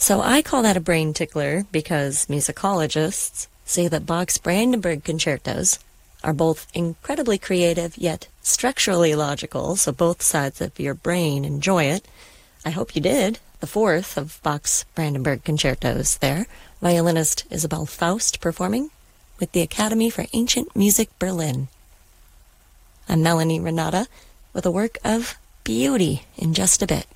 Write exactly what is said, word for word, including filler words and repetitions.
So I call that a brain tickler because musicologists say that Bach's Brandenburg concertos are both incredibly creative yet structurally logical, so both sides of your brain enjoy it. I hope you did. The fourth of Bach's Brandenburg concertos there, violinist Isabel Faust performing with the Academy for Ancient Music Berlin. I'm Melanie Renata with a work of beauty in just a bit.